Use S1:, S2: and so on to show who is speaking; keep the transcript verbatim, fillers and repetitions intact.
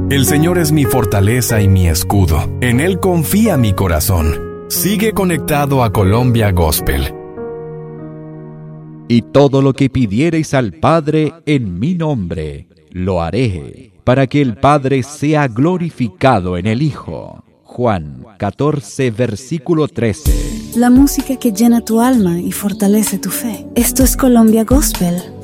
S1: El Señor es mi fortaleza y mi escudo. En Él confía mi corazón. Sigue conectado a Colombia Gospel.
S2: Y todo lo que pidiereis al Padre en mi nombre, lo haré, para que el Padre sea glorificado en el Hijo. Juan catorce, versículo trece.
S3: La música que llena tu alma y fortalece tu fe. Esto es Colombia Gospel.